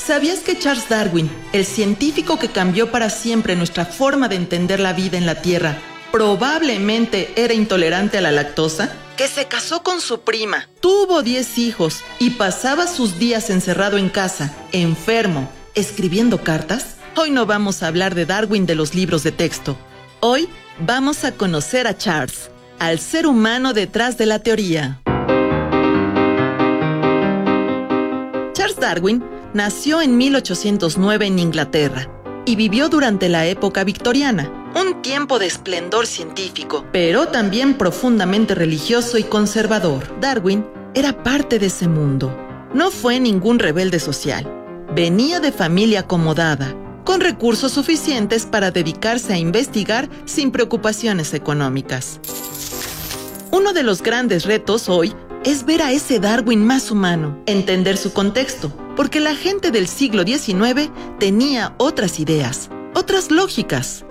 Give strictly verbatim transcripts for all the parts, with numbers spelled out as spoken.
¿Sabías que Charles Darwin, el científico que cambió para siempre nuestra forma de entender la vida en la Tierra, probablemente era intolerante a la lactosa? Que se casó con su prima, tuvo diez hijos y pasaba sus días encerrado en casa, enfermo, escribiendo cartas. Hoy no vamos a hablar de Darwin de los libros de texto. Hoy vamos a conocer a Charles, al ser humano detrás de la teoría. Charles Darwin nació en mil ochocientos nueve en Inglaterra y vivió durante la época victoriana, un tiempo de esplendor científico, pero también profundamente religioso y conservador. Darwin era parte de ese mundo. No fue ningún rebelde social. Venía de familia acomodada, con recursos suficientes para dedicarse a investigar sin preocupaciones económicas. Uno de los grandes retos hoy es ver a ese Darwin más humano, entender su contexto, porque la gente del siglo diecinueve tenía otras ideas, otras lógicas.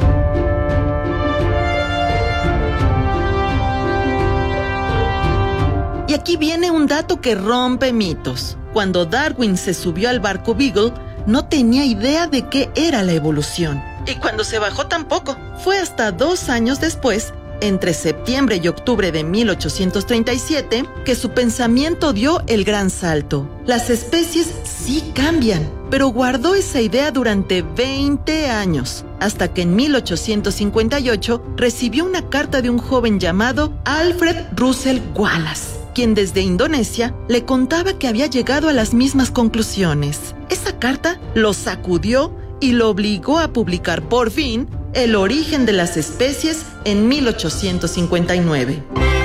Y aquí viene un dato que rompe mitos. Cuando Darwin se subió al barco Beagle, no tenía idea de qué era la evolución. Y cuando se bajó tampoco. Fue hasta dos años después, entre septiembre y octubre de mil ochocientos treinta y siete, que su pensamiento dio el gran salto. Las especies sí cambian, pero guardó esa idea durante veinte años, hasta que en mil ochocientos cincuenta y ocho recibió una carta de un joven llamado Alfred Russel Wallace, quien desde Indonesia le contaba que había llegado a las mismas conclusiones. Esa carta lo sacudió y lo obligó a publicar por fin El origen de las especies en mil ochocientos cincuenta y nueve.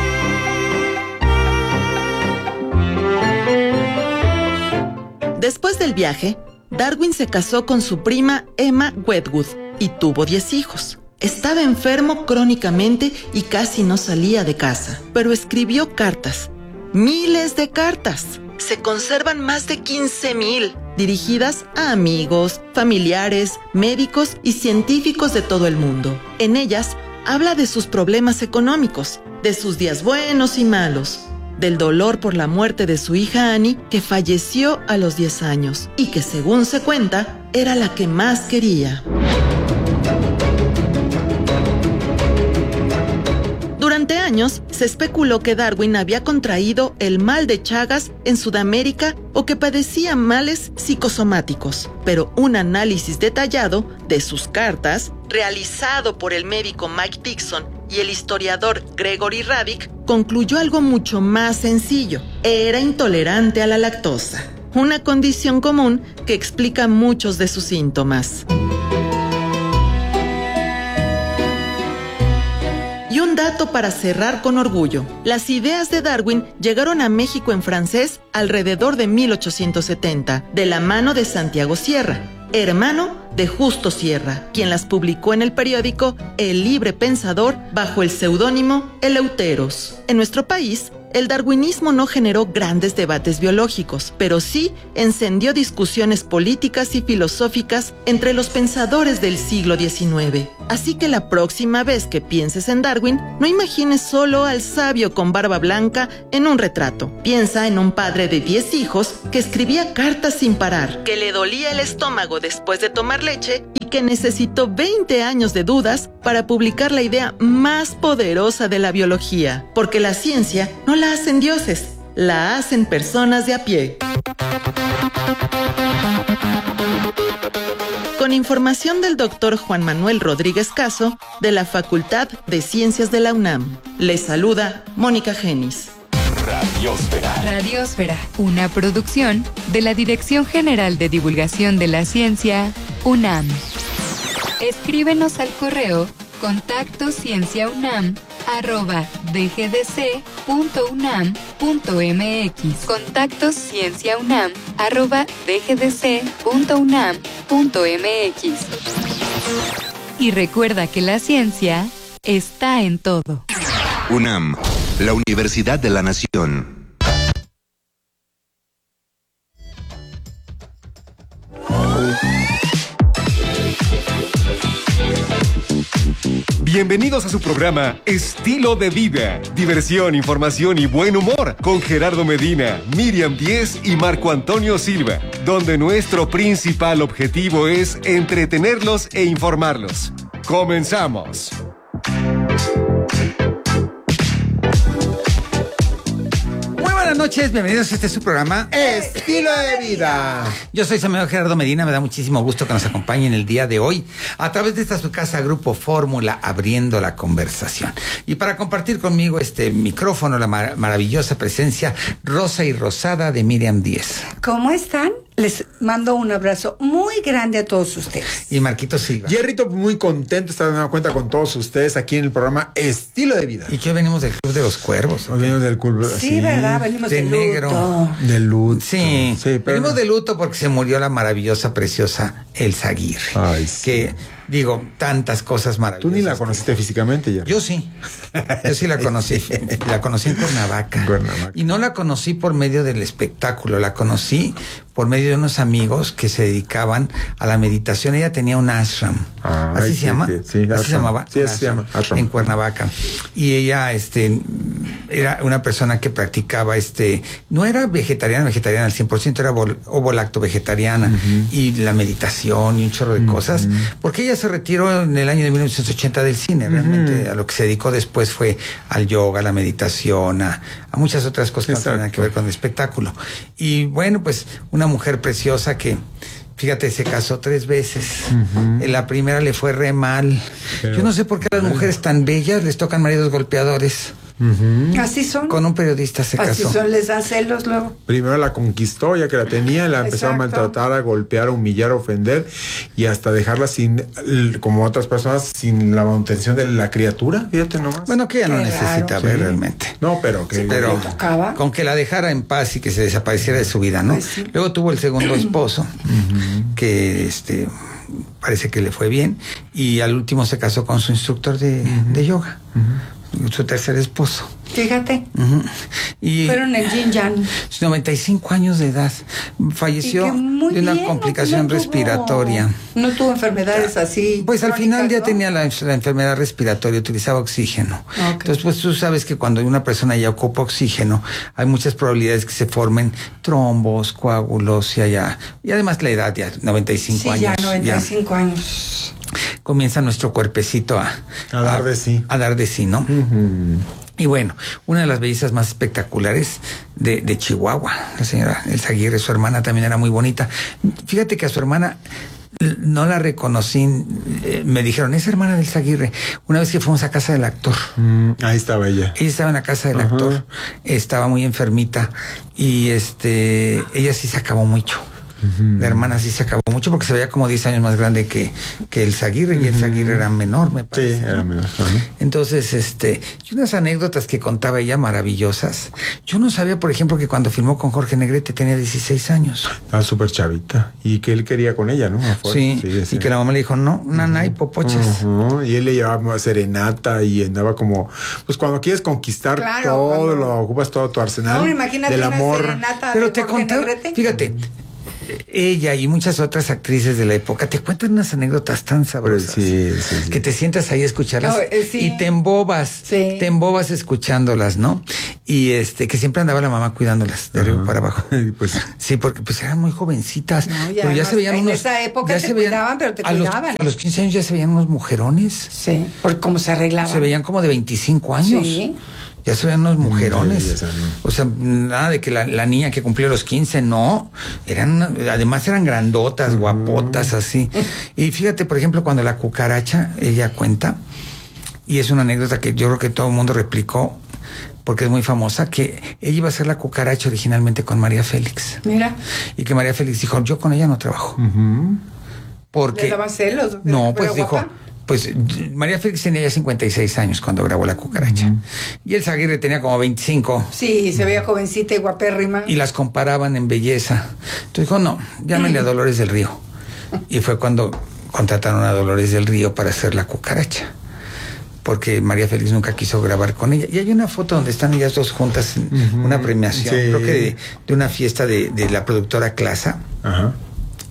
Después del viaje, Darwin se casó con su prima Emma Wedgwood y tuvo diez hijos. Estaba enfermo crónicamente y casi no salía de casa, pero escribió cartas, miles de cartas. Se conservan más de quince mil, dirigidas a amigos, familiares, médicos y científicos de todo el mundo. En ellas, habla de sus problemas económicos, de sus días buenos y malos, del dolor por la muerte de su hija Annie, que falleció a los diez años, y que según se cuenta, era la que más quería. Durante años, se especuló que Darwin había contraído el mal de Chagas en Sudamérica o que padecía males psicosomáticos, pero un análisis detallado de sus cartas, realizado por el médico Mike Dixon y el historiador Gregory Radic, concluyó algo mucho más sencillo: era intolerante a la lactosa, una condición común que explica muchos de sus síntomas. Y un dato para cerrar con orgullo: las ideas de Darwin llegaron a México en francés alrededor de mil ochocientos setenta, de la mano de Santiago Sierra, hermano de Justo Sierra, quien las publicó en el periódico El Libre Pensador bajo el seudónimo Eleuteros. En nuestro país, el darwinismo no generó grandes debates biológicos, pero sí encendió discusiones políticas y filosóficas entre los pensadores del siglo diecinueve. Así que la próxima vez que pienses en Darwin, no imagines solo al sabio con barba blanca en un retrato. Piensa en un padre de diez hijos que escribía cartas sin parar, que le dolía el estómago después de tomar leche y que necesitó veinte años de dudas para publicar la idea más poderosa de la biología. Porque la ciencia no la hacen dioses, la hacen personas de a pie. Con información del doctor Juan Manuel Rodríguez Caso, de la Facultad de Ciencias de la UNAM. Les saluda Mónica Genis. Radiósfera. Radiósfera, una producción de la Dirección General de Divulgación de la Ciencia, UNAM. Escríbenos al correo contacto cienciaunam arroba dgdc.unam.mx. Contacto cienciaunam arroba dgdc.unam.mx. Y recuerda que la ciencia está en todo. UNAM, la Universidad de la Nación. Bienvenidos a su programa Estilo de Vida, diversión, información y buen humor con Gerardo Medina, Miriam Díez y Marco Antonio Silva. donde nuestro principal objetivo es entretenerlos e informarlos. ¡Comenzamos! Buenas noches, bienvenidos a este su programa Estilo de Vida. Yo soy Samuel Gerardo Medina, me da muchísimo gusto que nos acompañen el día de hoy a través de esta su casa Grupo Fórmula, abriendo la conversación. Y para compartir conmigo este micrófono, la mar- maravillosa presencia rosa y rosada de Miriam Díez. ¿Cómo están? Les mando un abrazo muy grande a todos ustedes. Y Marquito Silva. Jerrito, muy contento de estar dando cuenta con todos ustedes aquí en el programa Estilo de Vida. Y que hoy venimos del Club de los Cuervos. Hoy venimos del club. Sí, sí, ¿verdad? Venimos de de negro. luto. De luto. Sí, sí pero venimos no. de luto porque se murió la maravillosa, preciosa Elsa Aguirre. Ay, sí. Que, digo, tantas cosas maravillosas. Tú ni la conociste que... físicamente, Jerry. Yo sí. Yo sí la conocí. La conocí en Cuernavaca. Cuernavaca. Y no la conocí por medio del espectáculo, la conocí por medio de unos amigos que se dedicaban a la meditación. Ella tenía un ashram. Ay, ¿Así sí, se llama? sí, sí, ¿Así ashram. se llamaba? Sí, así se llama, ashram. En Cuernavaca. Y ella, este, era una persona que practicaba, este, no era vegetariana, vegetariana al cien por ciento, era vol- ovo-lacto vegetariana. Uh-huh. Y la meditación y un chorro de uh-huh. cosas. Porque ella se retiró en el año de mil novecientos ochenta del cine. Realmente uh-huh. a lo que se dedicó después fue al yoga, a la meditación, a, a muchas otras cosas que Exacto. no tenían que ver con el espectáculo. Y bueno, pues una mujer preciosa que, fíjate, se casó tres veces. Uh-huh. En la primera le fue re mal. Pero, Yo no sé por qué a las mujeres tan bellas les tocan maridos golpeadores. Uh-huh. Así son. Con un periodista se Así casó. Así son, les dan celos luego. Primero la conquistó, ya que la tenía, la empezó Exacto. a maltratar, a golpear, a humillar, a ofender y hasta dejarla sin, como otras personas, sin la manutención de la criatura. Fíjate nomás. Bueno, que ella no Qué necesita ver sí. realmente. No, pero que sí, pero tocaba. Con que la dejara en paz y que se desapareciera de su vida, ¿no? Pues sí. Luego tuvo el segundo esposo, uh-huh. que este parece que le fue bien, y al último se casó con su instructor de, uh-huh. de yoga. Uh-huh. Su tercer esposo. Fíjate. Uh-huh. Y pero en el Yin Yang. noventa y cinco años de edad. Falleció de una bien, complicación no, no respiratoria. Tuvo, no tuvo enfermedades así. Pues al final ya ¿no? tenía la, la enfermedad respiratoria, utilizaba oxígeno. Okay. Entonces, pues tú sabes que cuando una persona ya ocupa oxígeno, hay muchas probabilidades que se formen trombos, coágulos y allá. Y además la edad ya, noventa y cinco sí, años. Ya, noventa y cinco ya. años. Comienza nuestro cuerpecito a, a dar de sí. A dar de sí, ¿no? Uh-huh. Y bueno, una de las bellezas más espectaculares de, de Chihuahua, la señora Elsa Aguirre, su hermana también era muy bonita. Fíjate que a su hermana no la reconocí, eh, me dijeron, es hermana de Elsa Aguirre. Una vez que fuimos a casa del actor. Mm, ahí estaba ella. Ella estaba en la casa del uh-huh. actor, estaba muy enfermita y este, ella sí se acabó mucho. Uh-huh. La hermana sí se acabó mucho porque se veía como diez años más grande que, que Elsa Aguirre, uh-huh. y Elsa Aguirre era menor, me parece. Sí, era menor. Uh-huh. Entonces, este, y unas anécdotas que contaba ella maravillosas. Yo no sabía, por ejemplo, que cuando filmó con Jorge Negrete tenía dieciséis años. Estaba súper chavita. Y que él quería con ella, ¿no? Sí, sí, sí, y que la mamá le dijo, no, naná y popoches. Uh-huh. Y él le llevaba serenata y andaba como, pues cuando quieres conquistar claro, todo, cuando... lo ocupas todo tu arsenal. No, imagínate del una amor. Serenata Pero de te Jorge contaba, Negrete. Fíjate, ella y muchas otras actrices de la época te cuentan unas anécdotas tan sabrosas sí, sí, sí. que te sientas ahí a escucharlas no, eh, sí. y te embobas, sí. te embobas escuchándolas, ¿no? Y este que siempre andaba la mamá cuidándolas de arriba para abajo. Pues, sí, porque pues eran muy jovencitas. No, ya pero ya se veían en unos. En esa época ya te se veían, cuidaban, pero te a cuidaban. Los, a los quince años ya se veían unos mujerones. Sí, por cómo se arreglaban. Se veían como de veinticinco años. Sí. Ya se veían unos mujerones. Sí, sí, sí, no. O sea, nada de que la, la niña que cumplió los quince, no. Eran, además eran grandotas, uh-huh. guapotas, así. Y fíjate, por ejemplo, cuando la cucaracha, ella cuenta, y es una anécdota que yo creo que todo el mundo replicó, porque es muy famosa, que ella iba a ser la cucaracha originalmente con María Félix. Mira. Y que María Félix dijo, yo con ella no trabajo. Uh-huh. Porque... ¿Le daba celos? No, pues dijo... Guapa? Pues María Félix tenía ya cincuenta y seis años cuando grabó La Cucaracha. Uh-huh. Y Elsa Aguirre tenía como veinticinco. Sí, se veía jovencita y guapérrima. Y las comparaban en belleza. Entonces dijo, no, llámenle a Dolores del Río. Y fue cuando contrataron a Dolores del Río para hacer La Cucaracha. Porque María Félix nunca quiso grabar con ella. Y hay una foto donde están ellas dos juntas en uh-huh. una premiación, sí. creo que de, de una fiesta de, de la productora Clasa. Ajá. Uh-huh.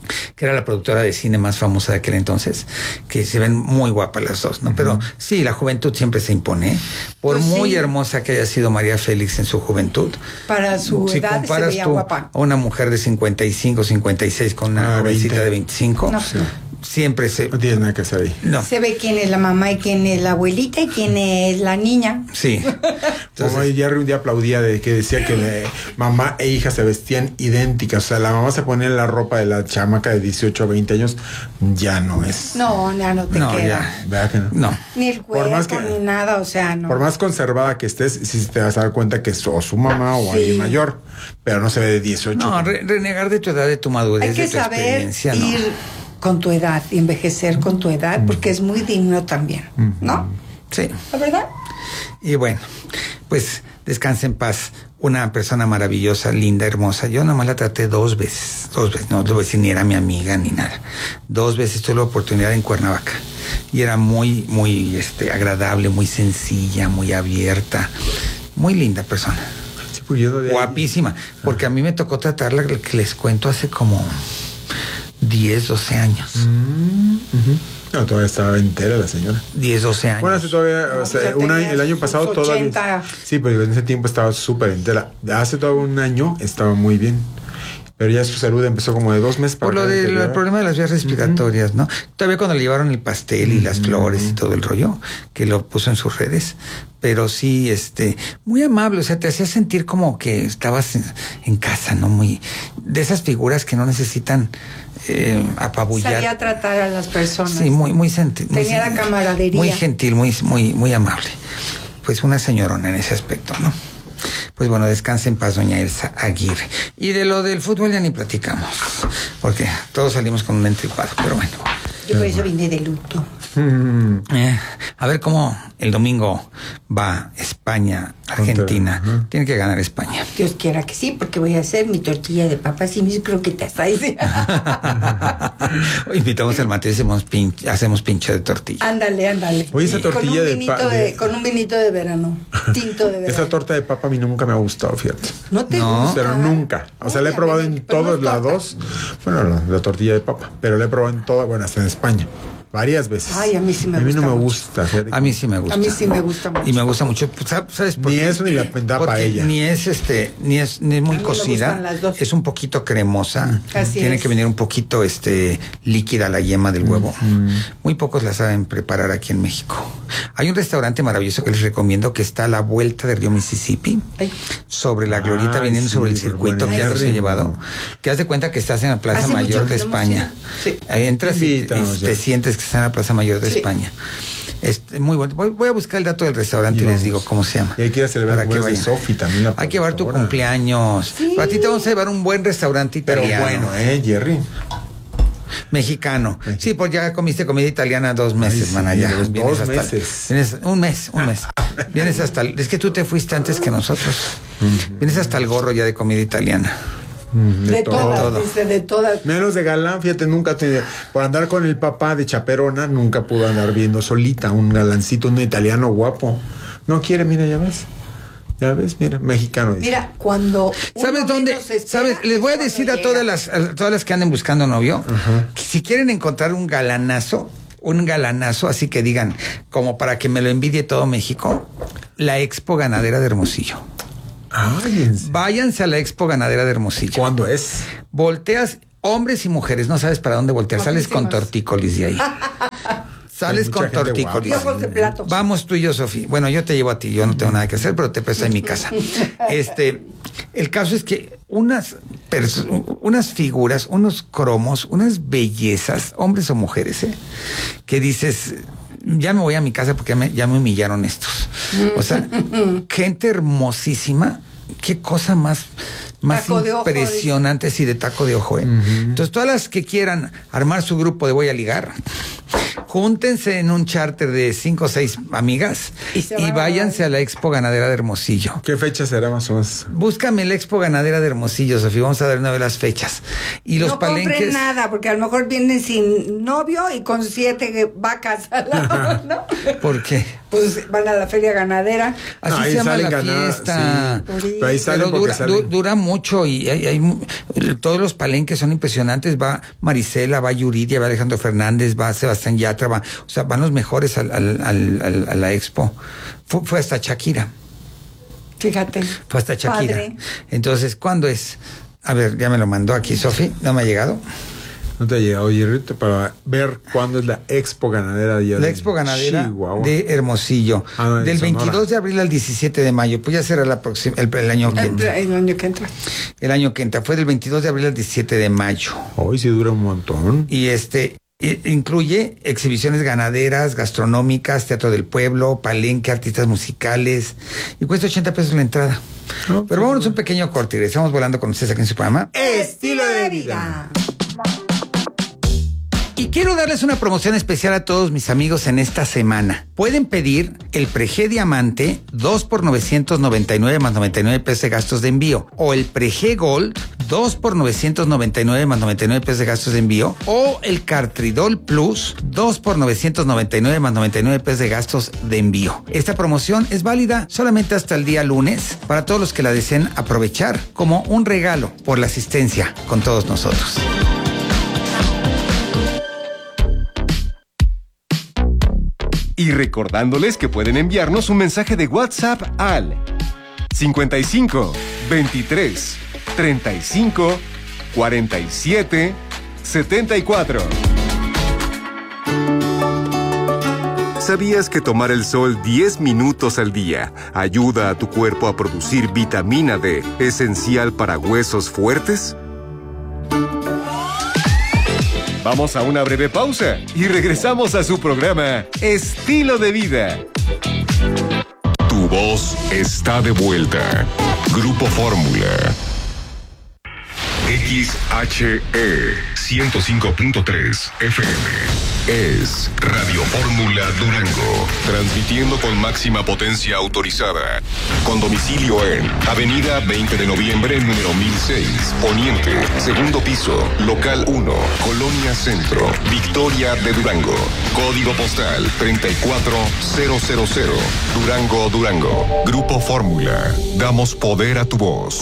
que era la productora de cine más famosa de aquel entonces, que se ven muy guapas las dos, ¿no? Uh-huh. Pero sí, la juventud siempre se impone, por pues muy sí. hermosa que haya sido María Félix en su juventud. Para su si edad comparas se veía tú guapa. A una mujer de cincuenta y cinco, cincuenta y seis con una ah, jovencita de veinticinco, no, sí. siempre se... No tiene nada que hacer ahí. No. Se ve quién es la mamá y quién es la abuelita y quién es la niña. Sí. Entonces, como Jerry un día aplaudía de que decía que le, mamá e hija se vestían idénticas. O sea, la mamá se ponía la ropa de la chamaca de dieciocho o veinte años, ya no es. No, ya no te no, queda. Ya. ¿Verdad que no? No. Ni el cuerpo, más que, ni nada, o sea, no. Por más conservada que estés, sí te vas a dar cuenta que es o su mamá o sí. alguien mayor, pero no se ve de dieciocho. No, re- renegar de tu edad, de tu madurez, hay que de tu saber experiencia, ir no. con tu edad, envejecer con tu edad, mm. porque es muy digno también, ¿no? Sí. ¿La verdad? Y bueno, pues descansa en paz. Una persona maravillosa, linda, hermosa. Yo nomás la traté dos veces, dos veces, no te voy a decir ni era mi amiga ni nada. Dos veces tuve la oportunidad en Cuernavaca. Y era muy, muy este, agradable, muy sencilla, muy abierta, muy linda persona. Sí, pues yo de guapísima, ahí. Porque a mí me tocó tratarla, que les cuento, hace como diez, doce años. Mm, uh-huh. No, todavía estaba entera la señora. diez, doce años. Bueno, hace todavía, no, o sea, un año, el año pasado todavía. Sí, pero en ese tiempo estaba súper entera. Hace todavía un año estaba muy bien. Pero ya su salud empezó como de dos meses para por lo del de, problema de las vías respiratorias, uh-huh. ¿no? Todavía cuando le llevaron el pastel y uh-huh. las flores y todo el rollo, que lo puso en sus redes, pero sí, este, muy amable, o sea, te hacía sentir como que estabas en, en casa, ¿no? Muy, de esas figuras que no necesitan eh, apabullar. Salía a tratar a las personas. Sí, muy, muy gentil. Tenía la camaradería. Muy gentil, muy, muy, muy amable. Pues una señorona en ese aspecto, ¿no? Pues bueno, descanse en paz, doña Elsa Aguirre. Y de lo del fútbol ya ni platicamos, porque todos salimos con un entripado, pero bueno. Yo por eso vine de luto. Eh, a ver cómo el domingo va España, Argentina. Uh-huh. Tiene que ganar España. Dios quiera que sí, porque voy a hacer mi tortilla de papas y mis croquetas. Invitamos al Mateo y hacemos, pin, hacemos pincho de tortilla. Ándale, ándale. Oye, esa tortilla con un de, pa- de, de con un vinito de verano, tinto de verano. Esa torta de papa a mí nunca me ha gustado, fíjate. No te no, gusta. Pero nunca. O sea, la he probado en todos no lados. Bueno, la, la tortilla de papa, pero la he probado en todas, bueno, hasta en España. Varias veces. Ay, a mí sí me gusta. A mí gusta no me mucho. gusta. Fíjate. A mí sí me gusta. A mí sí me gusta mucho. Y me gusta mucho. ¿Sabes por Ni qué? eso ni la penda paella. Ni es este, ni es, ni es muy cocida. Es un poquito cremosa. Así Tiene es. que venir un poquito este líquida la yema del huevo. Mm. Muy pocos la saben preparar aquí en México. Hay un restaurante maravilloso que les recomiendo que está a la vuelta del río Mississippi, Ay. sobre la glorieta, Ay, viniendo sí, sobre el circuito que ya los he llevado. Que haz de cuenta que estás en la Plaza Hace Mayor mucho de que no España. sí. Ahí entras y, y te ya. sientes que estás en la Plaza Mayor de Sí. España. Este, muy bueno. Voy, voy a buscar el dato del restaurante y, y les digo cómo se llama. Y hay que ir a celebrar el cumpleaños de Sofi también. Hay que llevar tu cumpleaños. Sí. Para ti te vamos a llevar un buen restaurante italiano. Pero bueno, ¿eh, Jerry? Mexicano. Sí, pues ya comiste comida italiana dos meses, Ay, sí, mana, ya. dos Vienes hasta, meses. Vienes, un mes, un mes. Vienes hasta... Es que tú te fuiste antes que nosotros. Vienes hasta el gorro ya de comida italiana. De, De todo. todas, todo. dice, de todas. Menos de galán, fíjate, nunca te, por andar con el papá de chaperona, nunca pudo andar viendo solita un galancito, un italiano guapo. No quiere, mira, ya ves. Ya ves, mira, mexicano. Dice. Mira, cuando ¿Sabes dónde? ¿Sabes? Les voy a decir a todas las, a todas las que anden buscando novio, uh-huh. que si quieren encontrar un galanazo, un galanazo, así que digan, como para que me lo envidie todo México, la Expo Ganadera de Hermosillo. Ay, váyanse a la Expo Ganadera de Hermosillo. ¿Cuándo es? Volteas, hombres y mujeres, no sabes para dónde voltear, sales con tortícolis de ahí. Sales con tortícolis. Vamos tú y yo, Sofía. Bueno, yo te llevo a ti, yo no tengo nada que hacer, pero te presto en mi casa. Este, el caso es que unas perso- unas figuras, unos cromos, unas bellezas, hombres o mujeres, ¿eh? que dices, ya me voy a mi casa porque ya me, ya me humillaron estos. O sea, gente hermosísima, qué cosa más, más impresionante, sí, de taco de ojo, ¿eh? Uh-huh. Entonces, todas las que quieran armar su grupo de Voy a Ligar, júntense en un charter de cinco o seis amigas y, y váyanse a la Expo Ganadera de Hermosillo. ¿Qué fecha será más o menos? Búscame la Expo Ganadera de Hermosillo, Sofía. Vamos a dar una de las fechas. Y los no palenques. No compren nada, porque a lo mejor vienen sin novio y con siete vacas al lado, ¿no? ¿Por qué? Pues van a la feria ganadera. Así No, ahí se llama salen la ganadas, fiesta. sí. Pero ahí salen Pero porque dura, salen. du- dura mucho y hay, hay mu- todos los palenques son impresionantes. Va Marisela, va Yuridia, va Alejandro Fernández, va Sebastián Yatra, va, o sea, van los mejores al, al, al, al- a la expo. Fue, fue hasta Shakira. Fíjate. Fue hasta Shakira. Padre. Entonces, ¿cuándo es? A ver, ya me lo mandó aquí Sofi, no me ha llegado. No te ha llegado, Jerrito, para ver cuándo es la Expo Ganadera de La Expo Ganadera Chihuahua. de Hermosillo. Ah, no, en del Sonora. veintidós de abril al diecisiete de mayo. Pues ya será la próxima, el, el año que El, el año que entra. el año que entra. Fue del veintidós de abril al diecisiete de mayo. Hoy sí dura un montón. Y este i- incluye exhibiciones ganaderas, gastronómicas, teatro del pueblo, palenque, artistas musicales. Y cuesta ochenta pesos la entrada. No, Pero vámonos un pequeño corte y regresamos volando con ustedes aquí en su programa. Estilo de vida. Y quiero darles una promoción especial a todos mis amigos en esta semana. Pueden pedir el Preg Diamante dos por novecientos noventa y nueve más noventa y nueve pesos de gastos de envío. O el Preg Gold dos por novecientos noventa y nueve más noventa y nueve pesos de gastos de envío. O el Cartridol Plus dos por novecientos noventa y nueve más noventa y nueve pesos de gastos de envío. Esta promoción es válida solamente hasta el día lunes para todos los que la deseen aprovechar como un regalo por la asistencia con todos nosotros. Y recordándoles que pueden enviarnos un mensaje de WhatsApp al cincuenta y cinco, veintitrés, treinta y cinco, cuarenta y siete, setenta y cuatro. ¿Sabías que tomar el sol diez minutos al día ayuda a tu cuerpo a producir vitamina D, esencial para huesos fuertes? Vamos a una breve pausa y regresamos a su programa Estilo de Vida. Tu voz está de vuelta. Grupo Fórmula. X H E ciento cinco punto tres F M es Radio Fórmula Durango, transmitiendo con máxima potencia autorizada, con domicilio en Avenida veinte de noviembre, número mil seis, Poniente, segundo piso, local uno, Colonia Centro, Victoria de Durango, código postal treinta y cuatro mil, Durango, Durango. Grupo Fórmula, damos poder a tu voz.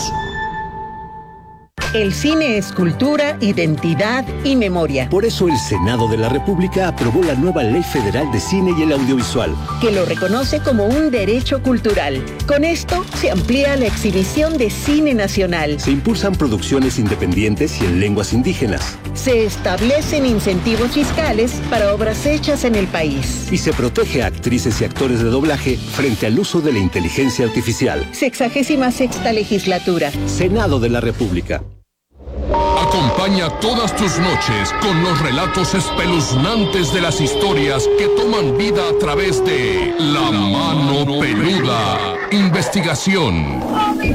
El cine es cultura, identidad y memoria. Por eso el Senado de la República aprobó la nueva Ley Federal de Cine y el Audiovisual, que lo reconoce como un derecho cultural. Con esto se amplía la exhibición de cine nacional. Se impulsan producciones independientes y en lenguas indígenas. Se establecen incentivos fiscales para obras hechas en el país. Y se protege a actrices y actores de doblaje frente al uso de la inteligencia artificial. Sexagésima sexta legislatura. Senado de la República. Acompaña todas tus noches con los relatos espeluznantes de las historias que toman vida a través de La Mano Peluda. Investigación.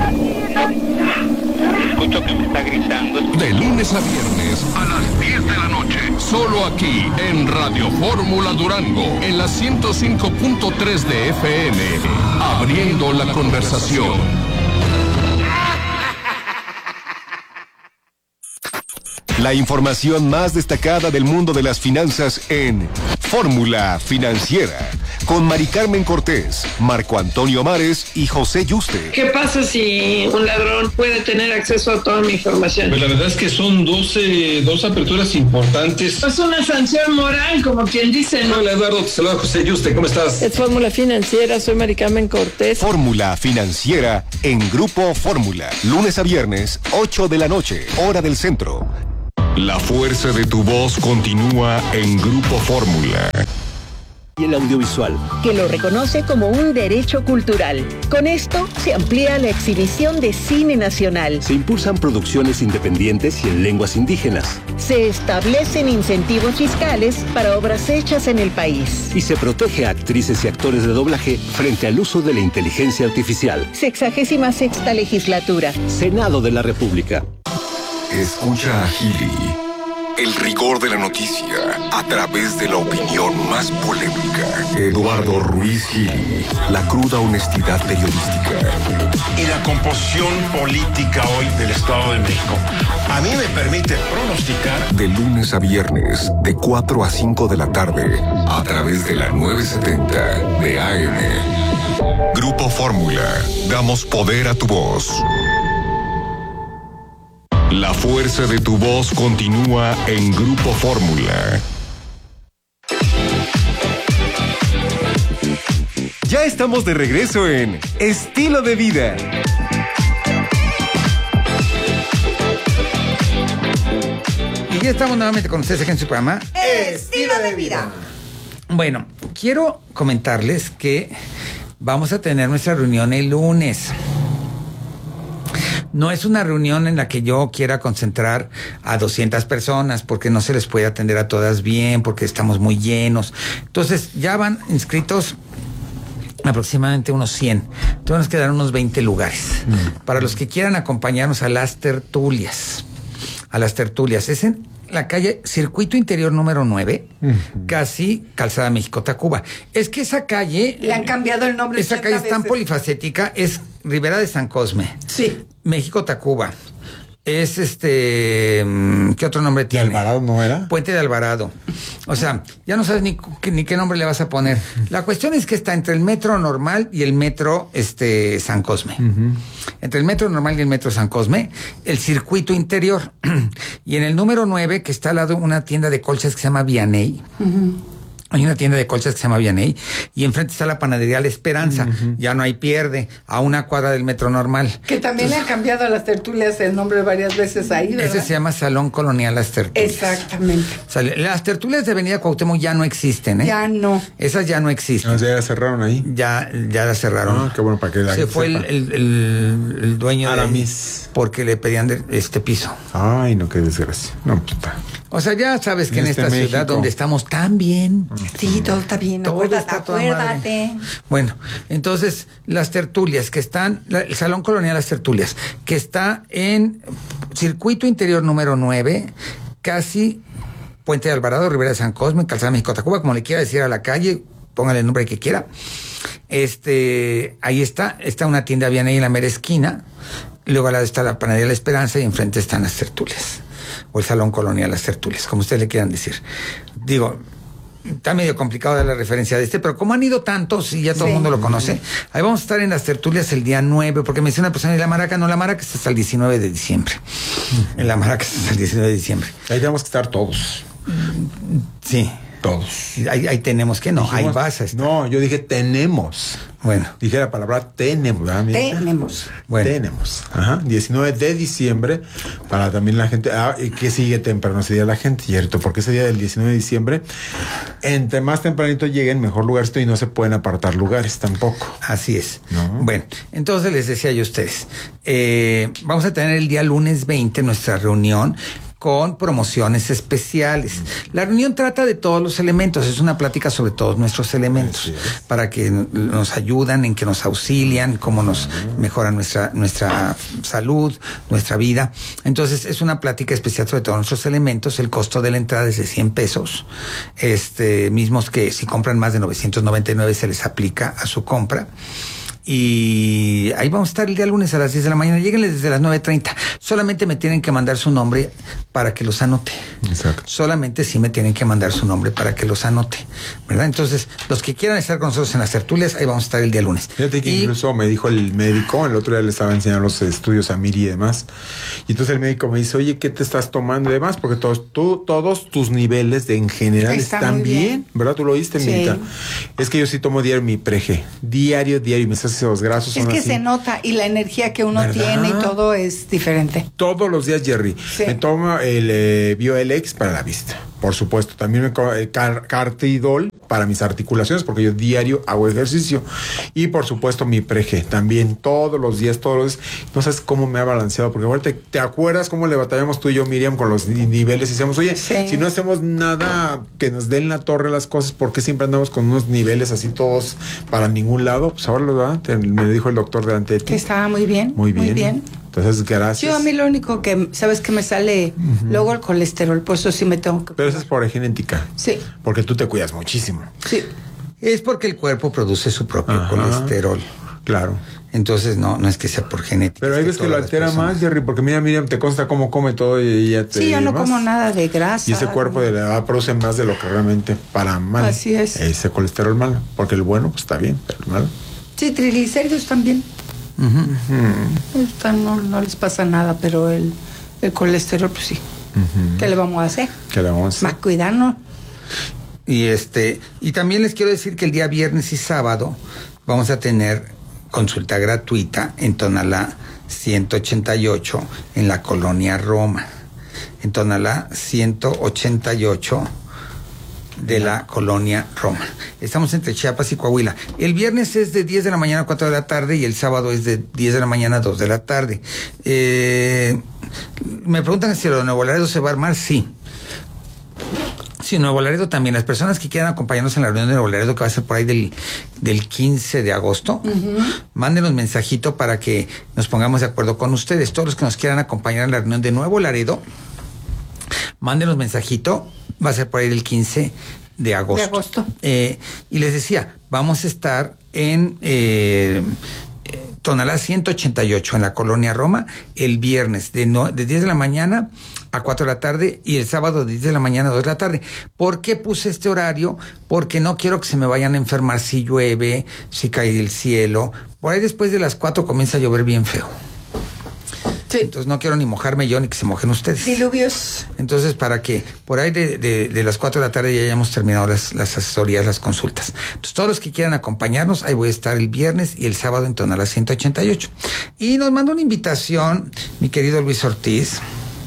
Escucho que me está gritando. De lunes a viernes a las diez de la noche. Solo aquí en Radio Fórmula Durango, en la ciento cinco punto tres de F M. Abriendo la conversación. La información más destacada del mundo de las finanzas en Fórmula Financiera, con Mari Carmen Cortés, Marco Antonio Mares y José Yuste. ¿Qué pasa si un ladrón puede tener acceso a toda mi información? Pues la verdad es que son doce, dos aperturas importantes. Es una sanción moral, como quien dice, ¿no? Hola Eduardo, te saluda José Yuste, ¿cómo estás? Es Fórmula Financiera, soy Mari Carmen Cortés. Fórmula Financiera en Grupo Fórmula, lunes a viernes, ocho de la noche, hora del centro. La fuerza de tu voz continúa en Grupo Fórmula. Y el Audiovisual, que lo reconoce como un derecho cultural. Con esto se amplía la exhibición de cine nacional. Se impulsan producciones independientes y en lenguas indígenas. Se establecen incentivos fiscales para obras hechas en el país. Y se protege a actrices y actores de doblaje frente al uso de la inteligencia artificial. Sexagésima sexta legislatura. Senado de la República. Escucha a Gili. El rigor de la noticia a través de la opinión más polémica. Eduardo Ruiz Gil, la cruda honestidad periodística. Y la composición política hoy del Estado de México a mí me permite pronosticar. De lunes a viernes, de cuatro a cinco de la tarde, a través de la novecientos setenta de A M. Grupo Fórmula, damos poder a tu voz. La fuerza de tu voz continúa en Grupo Fórmula. Ya estamos de regreso en Estilo de Vida. Y ya estamos nuevamente con ustedes aquí en su programa Estilo de Vida. Bueno, quiero comentarles que vamos a tener nuestra reunión el lunes. No es una reunión en la que yo quiera concentrar a doscientas personas porque no se les puede atender a todas bien, porque estamos muy llenos. Entonces ya van inscritos aproximadamente unos cien. Entonces nos quedan unos veinte lugares. Mm. Para los que quieran acompañarnos a las tertulias. A las tertulias. Es en la calle Circuito Interior número nueve, uh-huh. casi Calzada México-Tacuba. Es que esa calle... Le han cambiado el nombre. Esa calle es tan veces. polifacética, es Ribera de San Cosme. Sí. México-Tacuba. Es este... ¿Qué otro nombre tiene? ¿De Alvarado no era? Puente de Alvarado. O sea, ya no sabes ni, ni qué nombre le vas a poner. La cuestión es que está entre el metro normal y el metro este San Cosme. Uh-huh. Entre el metro normal y el metro San Cosme, el circuito interior. Y en el número nueve, que está al lado una tienda de colchas que se llama Vianey. Uh-huh. Hay una tienda de colchas que se llama Vianey y enfrente está la panadería La Esperanza. Uh-huh. Ya no hay pierde, a una cuadra del metro normal. Que también Entonces, le han cambiado a las tertulias el nombre varias veces ahí, ¿verdad? Ese se llama Salón Colonial Las Tertulias. Exactamente. O sea, las tertulias de Avenida Cuauhtémoc ya no existen, ¿eh? Ya no. Esas ya no existen. O sea, ya cerraron ahí. Ya, ya las cerraron. Ah, qué bueno para que la Se fue el, el, el, el dueño Aramis. De, porque le pedían de, este piso. Ay, no, qué desgracia. No, puta. O sea, ya sabes que en, en este esta México. Ciudad donde estamos tan bien. Sí, todo está bien. Todo acuérdate, está acuérdate. Bueno, entonces, las tertulias que están, la, el Salón Colonial Las Tertulias, que está en Circuito Interior número nueve, casi Puente de Alvarado, Ribera de San Cosme, Calzada México-Tacuba, como le quiera decir a la calle, póngale el nombre que quiera. Este, ahí está, está una tienda Vianey en la mera esquina, luego al lado está la panadería La Esperanza y enfrente están las tertulias. O el Salón Colonial Las Tertulias, como ustedes le quieran decir. Digo, está medio complicado dar la referencia de este, pero como han ido tantos y ya todo el sí. mundo lo conoce, ahí vamos a estar en las tertulias el día nueve, porque me dice una persona, ¿y la maraca? No, la maraca está hasta el diecinueve de diciembre. Uh-huh. En la maraca está hasta el diecinueve de diciembre. Ahí tenemos que estar todos. Sí. Todos. Ahí, ahí tenemos que no, Dijimos, ahí vas a estar. No, yo dije tenemos. Bueno. Dije la palabra tenemos, ¿verdad? Tenemos. Bueno. Tenemos. Ajá. diecinueve de diciembre, para también la gente. Ah, ¿y qué sigue temprano ese día la gente? Cierto, porque ese día del diecinueve de diciembre, entre más tempranito lleguen, mejor lugar estoy y no se pueden apartar lugares tampoco. Así es. ¿No? Bueno, entonces les decía yo a ustedes, eh, vamos a tener el día lunes veinte nuestra reunión con promociones especiales. La reunión trata de todos los elementos, es una plática sobre todos nuestros elementos, para que nos ayudan, en que nos auxilian, cómo nos mejoran nuestra, nuestra salud, nuestra vida. Entonces, es una plática especial sobre todos nuestros elementos. El costo de la entrada es de cien pesos, este, mismos que si compran más de novecientos noventa y nueve se les aplica a su compra. Y ahí vamos a estar el día lunes a las diez de la mañana. Lléguenles desde las nueve treinta. Solamente me tienen que mandar su nombre para que los anote. Exacto. Solamente sí me tienen que mandar su nombre para que los anote, ¿verdad? Entonces, los que quieran estar con nosotros en las tertulias, ahí vamos a estar el día lunes. Fíjate que y... incluso me dijo el médico, el otro día le estaba enseñando los estudios a Miri y demás. Y entonces el médico me dice, oye, ¿qué te estás tomando y demás? Porque todos, tú, todos tus niveles de en general Está están bien. bien, ¿verdad? Tú lo oíste, sí. Mirita. Es que yo sí tomo diario mi Prege. Diario, diario. Me estás los grasos es son que así. Se nota y la energía que uno ¿verdad? Tiene y todo es diferente. Todos los días, Jerry, sí. me tomo el eh, BioLX para la vista, por supuesto. También me tomo el car- Cartidol para mis articulaciones, porque yo diario hago ejercicio. Y por supuesto mi Prege, también todos los días, todos los días. No sabes cómo me ha balanceado, porque ahora te, te acuerdas cómo le batallamos tú y yo, Miriam, con los niveles y decíamos, oye, sí. si no hacemos nada que nos den la torre las cosas, ¿por qué siempre andamos con unos niveles así todos para ningún lado? Pues ahora lo dan, te- me dijo el doctor delante de ti. Que estaba muy bien. Muy bien. Muy bien. Entonces, gracias. Yo a mí lo único que, ¿sabes que me sale? Uh-huh. Luego el colesterol, por eso sí me tengo que... Pero eso es por genética. Sí. Porque tú te cuidas muchísimo. Sí. Es porque el cuerpo produce su propio Ajá. colesterol. Claro. Entonces, no, no es que sea por genética. Pero hay veces que, que lo altera más, Jerry, porque mira, Miriam, te consta cómo come todo y ella te... Sí, yo no más. como nada de grasa. Y ese cuerpo de la edad produce más de lo que realmente para mal. Así es. Ese colesterol malo, porque el bueno, pues está bien, pero el malo. Sí, triglicéridos también. Uh-huh. Uh-huh. Están, no, no les pasa nada, pero el, el colesterol, pues sí. Uh-huh. ¿Qué le vamos a hacer? ¿Qué le vamos a hacer? Más cuidarnos. Y este, y también les quiero decir que el día viernes y sábado vamos a tener consulta gratuita en Tonalá ciento ochenta y ocho en la colonia Roma. En Tonalá ciento ochenta y ocho de la colonia Roma. Estamos entre Chiapas y Coahuila. El viernes es de diez de la mañana a cuatro de la tarde y el sábado es de diez de la mañana a dos de la tarde. Eh, me preguntan si lo de Nuevo Laredo se va a armar. Sí. Sí, Nuevo Laredo también. Las personas que quieran acompañarnos en la reunión de Nuevo Laredo, que va a ser por ahí del, del quince de agosto, uh-huh. mándenos mensajito para que nos pongamos de acuerdo con ustedes. Todos los que nos quieran acompañar en la reunión de Nuevo Laredo, mándenos mensajito. Va a ser por ahí del quince de agosto. De agosto. Eh, y les decía, vamos a estar en eh, Tonalá ciento ochenta y ocho, en la colonia Roma, el viernes de, no, de diez de la mañana a cuatro de la tarde y el sábado de diez de la mañana a dos de la tarde. ¿Por qué puse este horario? Porque no quiero que se me vayan a enfermar si llueve, si cae del cielo. Por ahí después de las cuatro comienza a llover bien feo. Sí. Entonces no quiero ni mojarme yo ni que se mojen ustedes. Diluvios. Entonces, para que por ahí de, de, de las cuatro de la tarde ya hayamos terminado las, las asesorías, las consultas. Entonces, todos los que quieran acompañarnos, ahí voy a estar el viernes y el sábado en Tonalá ciento ochenta y ocho. Y nos manda una invitación, mi querido Luis Ortiz,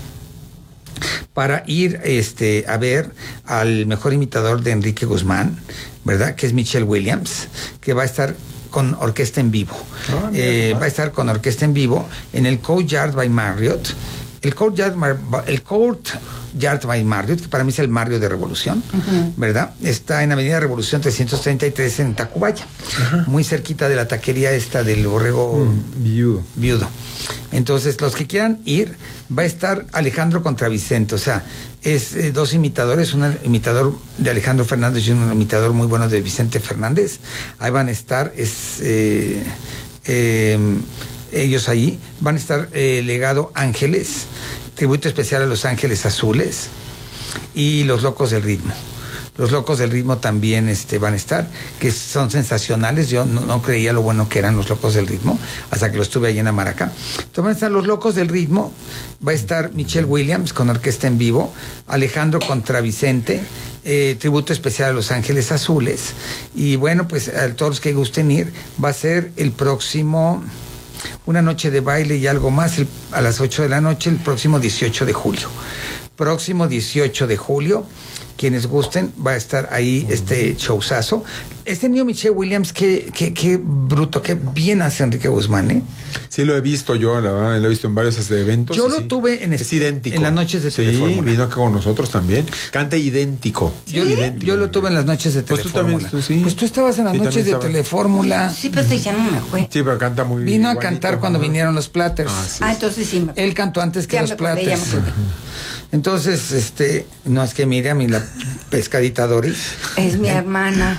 para ir este, a ver al mejor imitador de Enrique Guzmán, ¿verdad? Que es Michelle Williams, que va a estar con orquesta en vivo. Oh, eh, va a estar con orquesta en vivo en el Courtyard by Marriott. El Courtyard, el Courtyard by Marriott, que para mí es el Marriott de Revolución, uh-huh. ¿verdad? Está en Avenida Revolución trescientos treinta y tres en Tacubaya, uh-huh. muy cerquita de la taquería esta del Borrego mm, viudo. viudo. Entonces, los que quieran ir, va a estar Alejandro Contravicente, o sea, es eh, dos imitadores, un imitador de Alejandro Fernández y un imitador muy bueno de Vicente Fernández. Ahí van a estar, es eh, eh, ellos ahí, van a estar eh, Legado Ángeles, tributo especial a Los Ángeles Azules y Los Locos del Ritmo. Los Locos del Ritmo también este, van a estar, que son sensacionales. Yo no, no creía lo bueno que eran Los Locos del Ritmo, hasta que los tuve allí en Amaraca. Entonces van a estar Los Locos del Ritmo, va a estar Michelle Williams con orquesta en vivo, Alejandro Contravicente, eh, tributo especial a Los Ángeles Azules. Y bueno, pues a todos los que gusten ir, va a ser el próximo, una noche de baile y algo más, el, a las ocho de la noche, el próximo dieciocho de julio. Próximo dieciocho de julio. Quienes gusten, va a estar ahí este showzazo. Este niño Michelle Williams, qué, qué, qué bruto, qué bien hace Enrique Guzmán, ¿eh? Sí, lo he visto yo, la verdad, lo he visto en varios este, eventos. Yo lo sí. tuve en, es este, idéntico. en las noches de Telefórmula. Sí, vino acá con nosotros también. Canta idéntico. ¿Sí? Yo, idéntico. Yo lo tuve en las noches de Telefórmula. Pues tú también, tú, sí. Pues tú estabas en las sí, noches de Telefórmula. Sí, pero ya no me fue. Sí, pero canta muy bien. Vino a igualito, cantar cuando ¿no? vinieron los Platters. Ah, sí, ah entonces sí. Me... Él cantó antes que ya los me acordé, Platters. ya me acordé. Entonces, este, no es que Miriam y la pescadita Doris. Es mi hermana.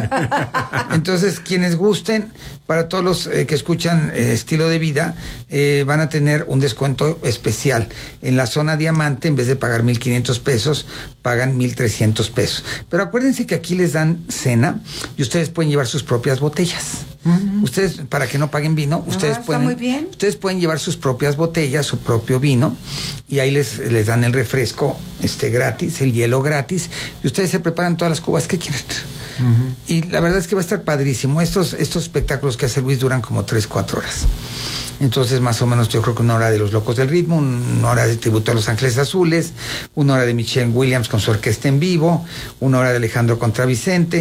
Entonces, quienes gusten, para todos los eh, que escuchan eh, Estilo de Vida, eh, van a tener un descuento especial. En la zona Diamante, en vez de pagar mil quinientos pesos, pagan mil trescientos pesos. Pero acuérdense que aquí les dan cena y ustedes pueden llevar sus propias botellas. Uh-huh. Ustedes, para que no paguen vino, no, ustedes está pueden, muy bien. ustedes pueden llevar sus propias botellas, su propio vino, y ahí les, les dan el refresco este gratis, el hielo gratis, y ustedes se preparan todas las cubas que quieran. Uh-huh. Y la verdad es que va a estar padrísimo. Estos, estos espectáculos que hace Luis duran como tres, cuatro horas. Entonces, más o menos, yo creo que una hora de Los Locos del Ritmo, una hora de tributo a Los Ángeles Azules, una hora de Michelle Williams con su orquesta en vivo, una hora de Alejandro Contravicente,